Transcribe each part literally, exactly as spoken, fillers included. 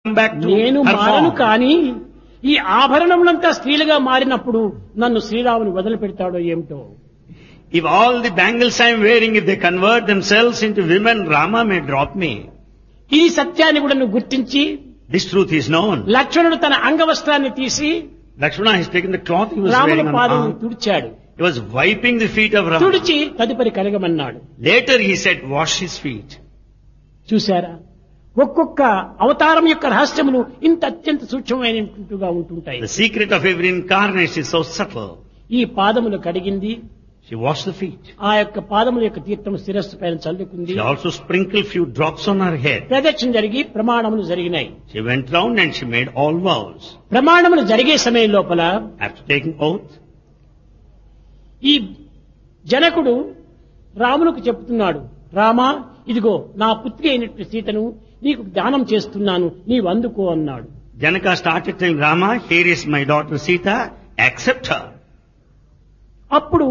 back to నేను her మారను form. కానీ ఈ ఆభరణములంతా స్త్రీలుగా మారినప్పుడు నన్ను శ్రీరాముని వదిలిపెడతాడో ఏమిటో. If all the bangles I am wearing, if they convert themselves into women, Rama may drop me. ఈ సత్యాన్ని కూడా నువ్వు గుర్తించి This truth is known. లక్ష్మణుడు తన అంగవస్త్రాన్ని తీసి Lakshmana has taken the cloth he was రాముని wearing on the పాదం arm. తుడిచాడు. He was wiping the feet of Rama. తుడిచి తదుపరి కడగమన్నాడు. Later he said, wash his feet. చూశారా, ఒక్కొక్క అవతారం యొక్క రహస్యములు ఇంత అత్యంత సూక్ష్మమైనట్టుగా ఉంటుంటాయి. The secret of every incarnation is so subtle. ఈ పాదములు కడిగింది, She washed the feet. ఆ యొక్క పాదముల యొక్క తీర్థము శిరస్సు పైన చల్లుకుంది. She also sprinkled few drops on her head. ప్రదక్షిణ జరిగి ప్రమాణములు జరిగినాయి. She went round and she made all vows. ప్రమాణములు జరిగే సమయం లోపల After taking oath, ఈ జనకుడు రామునికి చెప్తున్నాడు, రామా ఇదిగో నా పుత్రి అయినటువంటి సీతను నీకు దానం చేస్తున్నాను, నీవు అందుకో అన్నాడు. Janaka started telling Rama, here is my daughter Sita, accept her. అప్పుడు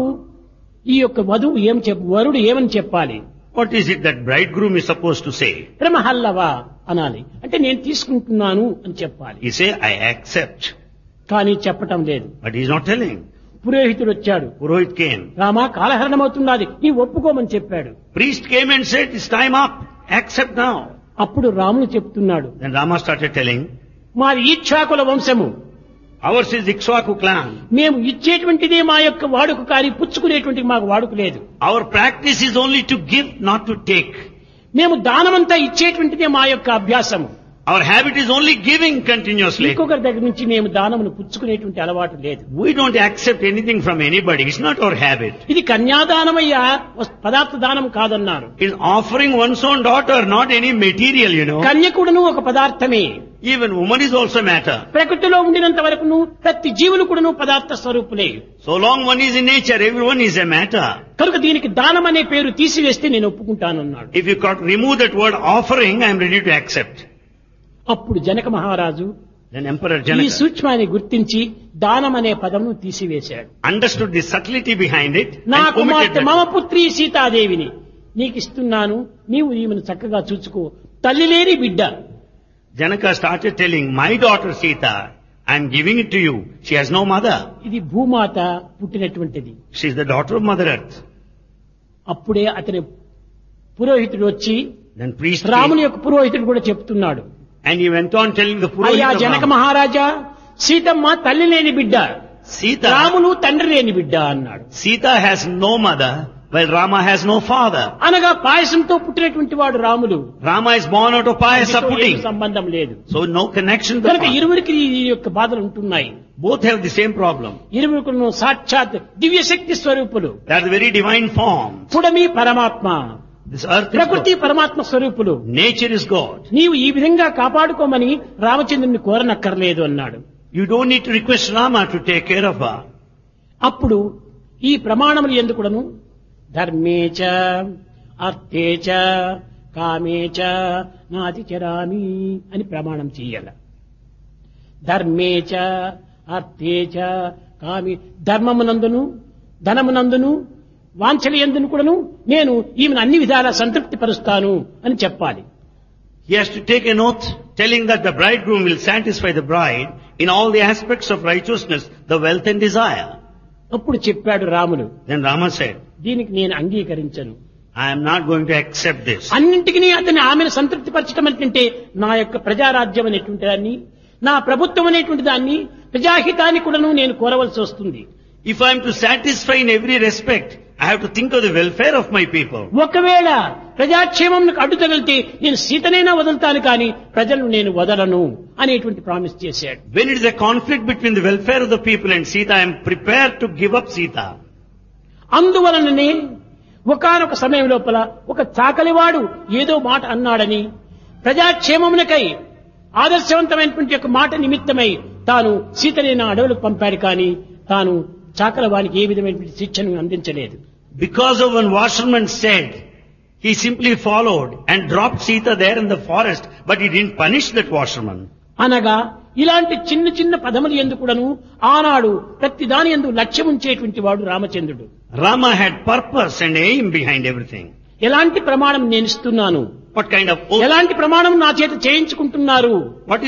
ఈ యొక్క వధువు ఏం చెప్ప వరుడు ఏమని చెప్పాలి? What is it that bridegroom is supposed to say? ప్రమహల్లవా అనాలి, అంటే నేను తీసుకుంటున్నాను అని చెప్పాలి. He say, I accept. కానీ చెప్పటం లేదు. But he is not telling. పురోహితుడు వచ్చాడు, Purohit came. రామా కాలహరణమవుతున్నది నీ ఒప్పుకోమని చెప్పాడు. Priest came and said, it's time up. Accept now. అప్పుడు రాముడు చెప్తున్నాడు, Then Rama started telling, మాది ఈక్షాకుల వంశము, ours is Ikshvaku clan. మేము ఇచ్చేటువంటిదే మా యొక్క వాడుక, కానీ పుచ్చుకునేటువంటి మాకు వాడుక లేదు. Our practice is only to give, not to take. మేము దానమంతా ఇచ్చేటువంటిదే మా యొక్క అభ్యాసము. Our habit is only giving continuously. ఇంకొకరి దగ్గర నుంచి మేము దానమును పుచ్చుకునేటువంటి అలవాటు లేదు. We don't accept anything from anybody. It's not our habit. ఇది కన్యాదానమయ్యా, పదార్థ దానం కాదన్నారు. It's offering one's own daughter, not any material, you know. కన్యకుడును ఒక పదార్థమే. Even woman is also matter. ప్రకృతిలో ఉండినంత వరకును ప్రతి జీవులు కూడాను పదార్థ స్వరూపులే. So long one is in nature, everyone is a matter. కనుక దీనికి దానం అనే పేరు తీసివేస్తే నేను ఒప్పుకుంటానన్నాడు. If you could remove that word offering, I am ready to accept. అప్పుడు జనక మహారాజు Then Emperor ఈ Janaka సూక్ష్మాన్ని గుర్తించి దానం అనే పదమును తీసివేశాడు. understood the subtlety behind it నా and omitted కుమార్తె that. మమ పుత్రి సీతాదేవిని నీకు ఇస్తున్నాను, నీవు ఈమెను చక్కగా చూసుకో, తల్లి లేని బిడ్డ. Janaka started telling, my daughter Sita, I am giving it to you. She has no mother. ఇది భూమాత పుట్టినటువంటిది. She is the daughter of Mother Earth. అప్పుడే అతని పురోహితుడు వచ్చి Then priest రాముని came, యొక్క పురోహితుడు కూడా చెప్తున్నాడు, and he went on telling the అయ్యా Purohit of జనక Rama, మహారాజా, సీతమ్మ తల్లి లేని బిడ్డ, Sita, రాములు తండ్రి లేని బిడ్డ అన్నాడు. Sita has no mother, while Rama has no father. అనగా పాయసంతో పుట్టినటువంటి వాడు Ramulu. Rama is born out of payasa దీంతో pudding. ఏమీ సంబంధం లేదు. So no connection to the కనుక father. ఇరువురికి ఈ యొక్క బాధలు ఉంటున్నాయి. Both have the same problem. ఇరువురుకును సాక్షాత్ దివ్య శక్తి స్వరూపులు, They are the very divine form. పుడమి పరమాత్మ, This earth is ప్రకృతి God. పరమాత్మ స్వరూపులు. Nature is God. నీవు ఈ విధంగా కాపాడుకోమని రామచంద్రుని కోరనక్కర్లేదు అన్నాడు. You don't need to request Rama to take care of her. అప్పుడు ఈ ప్రమాణములు ఎందుకుడను ధర్మేచ అర్థేచ కామేచ నాతిచరామి అని ప్రమాణం చెయ్యాల. ధర్మేచ అర్థేచ కామి, ధర్మమునందును ధనమునందును వాంఛలి ఎందును కూడాను నేను ఈమెను అన్ని విధాలా సంతృప్తి పరుస్తాను అని చెప్పాలి. He has to take an oath telling that the bridegroom will satisfy the bride in all the aspects of righteousness, the wealth and desire. అప్పుడు చెప్పాడు రాముడు, Then Rama said, దీనికి నేను అంగీకరించను. I am not going to accept this. అన్నింటికి అతని ఆమెను సంతృప్తి పరచడం అంటే నా యొక్క ప్రజారాజ్యం అనేటువంటి దాన్ని, నా ప్రభుత్వం అనేటువంటి దాన్ని, ప్రజాహితాన్ని కూడాను నేను కోరవలసి వస్తుంది. If I am to satisfy in every respect, I have to think of the welfare of my people. ఒకవేళ ప్రజాక్షేమంకు అడ్డు తగిలితే నేను సీతనైనా వదులుతాను కానీ ప్రజలను నేను వదలను అనేటువంటి ప్రామిస్ చేశాడు. When it is a conflict between the welfare of the people and Sita, I am prepared to give up Sita. అందువలననే ఒకానొక సమయం లోపల ఒక చాకలివాడు ఏదో మాట అన్నాడని ప్రజాక్షేమమునకై ఆదర్శవంతమైనటువంటి యొక్క మాట నిమిత్తమై తాను సీతని నా అడవులకు పంపాడు కానీ తాను చాకలవానికి ఏ విధమైనటువంటి శిక్షను అందించలేదు. Because of one washerman said, he simply followed and dropped Sita there in the forest, but he didn't punish that washerman. అనగా ఇలాంటి చిన్న చిన్న పదములు ఎందుకుడను ఆనాడు ప్రతి దాని యందు లక్ష్యం ఉంచేటువంటి వాడు రామచంద్రుడు. Rama had purpose and aim behind everything. ఎలాంటి ప్రమాణం నేను ఇస్తున్నాను, What kind of oath? ఎలాంటి ప్రమాణం నా చేత చేయించుకుంటున్నారు, What